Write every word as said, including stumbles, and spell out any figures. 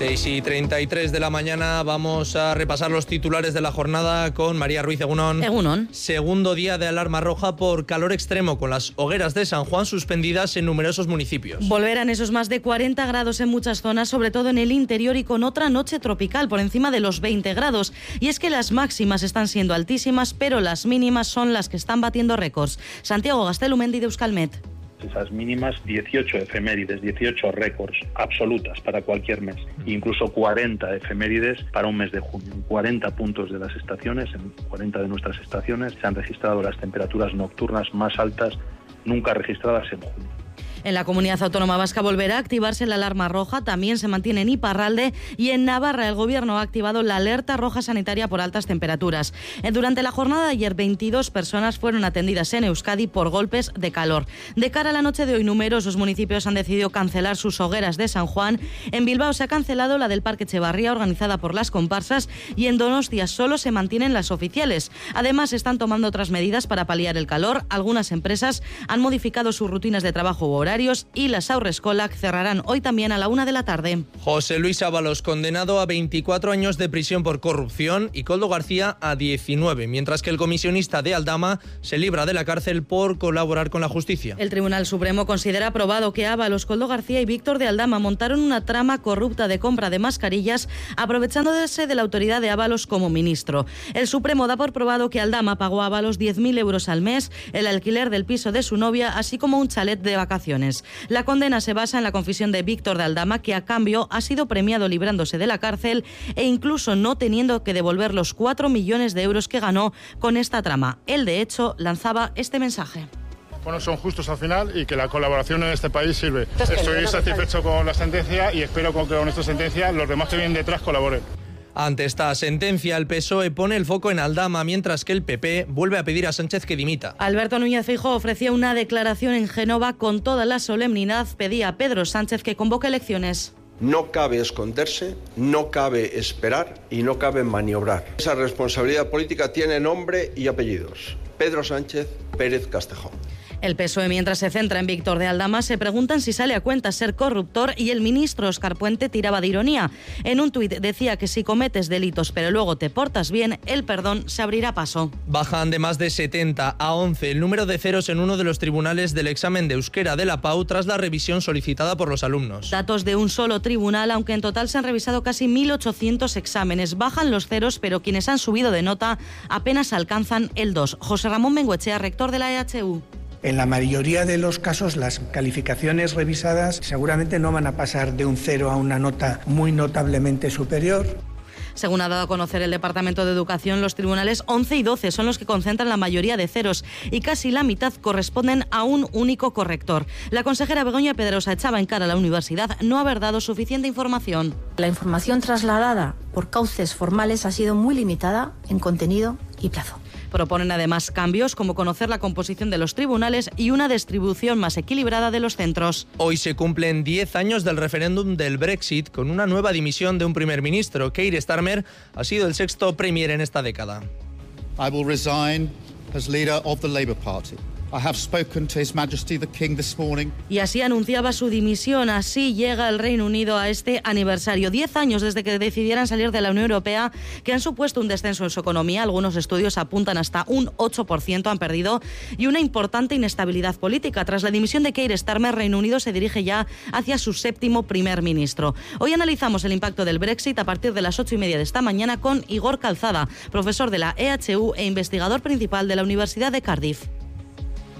seis y treinta y tres de la mañana vamos a repasar los titulares de la jornada con María Ruiz Egunon. Egunon. Segundo día de alarma roja por calor extremo, con las hogueras de San Juan suspendidas en numerosos municipios. Volverán esos más de cuarenta grados en muchas zonas, sobre todo en el interior, y con otra noche tropical por encima de los veinte grados. Y es que las máximas están siendo altísimas, pero las mínimas son las que están batiendo récords. Santiago Gastelumendi, de Euskalmet. Esas mínimas, dieciocho efemérides, dieciocho récords absolutas para cualquier mes, incluso cuarenta efemérides para un mes de junio. En cuarenta puntos de las estaciones, en cuarenta de nuestras estaciones, se han registrado las temperaturas nocturnas más altas nunca registradas en junio. En la Comunidad Autónoma Vasca volverá a activarse la alarma roja, también se mantiene en Iparralde, y en Navarra el Gobierno ha activado la alerta roja sanitaria por altas temperaturas. Durante la jornada de ayer, veintidós personas fueron atendidas en Euskadi por golpes de calor. De cara a la noche de hoy, numerosos municipios han decidido cancelar sus hogueras de San Juan. En Bilbao se ha cancelado la del Parque Echevarría, organizada por las comparsas, y en Donostia solo se mantienen las oficiales. Además, se están tomando otras medidas para paliar el calor. Algunas empresas han modificado sus rutinas de trabajo u horarios, y las Haurreskolak cerrarán hoy también a la una de la tarde. José Luis Ábalos, condenado a veinticuatro años de prisión por corrupción, y Koldo García a diecinueve, mientras que el comisionista de Aldama se libra de la cárcel por colaborar con la justicia. El Tribunal Supremo considera aprobado que Ábalos, Koldo García y Víctor de Aldama montaron una trama corrupta de compra de mascarillas, aprovechándose de la autoridad de Ábalos como ministro. El Supremo da por probado que Aldama pagó a Ábalos diez mil euros al mes, el alquiler del piso de su novia, así como un chalet de vacaciones. La condena se basa en la confesión de Víctor de Aldama, que a cambio ha sido premiado librándose de la cárcel e incluso no teniendo que devolver los cuatro millones de euros que ganó con esta trama. Él, de hecho, lanzaba este mensaje. Bueno, son justos al final y que la colaboración en este país sirve. Estoy satisfecho con la sentencia y espero que con esta sentencia los demás que vienen detrás colaboren. Ante esta sentencia, el P S O E pone el foco en Aldama, mientras que el P P vuelve a pedir a Sánchez que dimita. Alberto Núñez Feijóo ofrecía una declaración en Génova con toda la solemnidad. Pedía a Pedro Sánchez que convoque elecciones. No cabe esconderse, no cabe esperar y no cabe maniobrar. Esa responsabilidad política tiene nombre y apellidos. Pedro Sánchez Pérez Castejón. El P S O E, mientras se centra en Víctor de Aldama, se preguntan si sale a cuenta ser corruptor, y el ministro Óscar Puente tiraba de ironía. En un tuit decía que si cometes delitos pero luego te portas bien, el perdón se abrirá paso. Bajan de más de setenta a once el número de ceros en uno de los tribunales del examen de euskera de la P A U tras la revisión solicitada por los alumnos. Datos de un solo tribunal, aunque en total se han revisado casi mil ochocientos exámenes. Bajan los ceros, pero quienes han subido de nota apenas alcanzan el dos. José Ramón Bengoechea, rector de la E H U. En la mayoría de los casos, las calificaciones revisadas seguramente no van a pasar de un cero a una nota muy notablemente superior. Según ha dado a conocer el Departamento de Educación, los tribunales once y doce son los que concentran la mayoría de ceros, y casi la mitad corresponden a un único corrector. La consejera Begoña Pedrosa echaba en cara a la universidad no haber dado suficiente información. La información trasladada por cauces formales ha sido muy limitada en contenido y plazo. Proponen además cambios como conocer la composición de los tribunales y una distribución más equilibrada de los centros. Hoy se cumplen diez años del referéndum del Brexit, con una nueva dimisión de un primer ministro. Keir Starmer ha sido el sexto premier en esta década. I will resign as leader of the Labour Party. I have spoken to His Majesty the King this morning. Y así anunciaba su dimisión. Así llega el Reino Unido a este aniversario. Diez años desde que decidieran salir de la Unión Europea, que han supuesto un descenso en su economía. Algunos estudios apuntan hasta un ocho por ciento han perdido, y una importante inestabilidad política. Tras la dimisión de Keir Starmer, Reino Unido se dirige ya hacia su séptimo primer ministro. Hoy analizamos el impacto del Brexit a partir de las ocho y media de esta mañana con Igor Calzada, profesor de la E H U e investigador principal de la Universidad de Cardiff.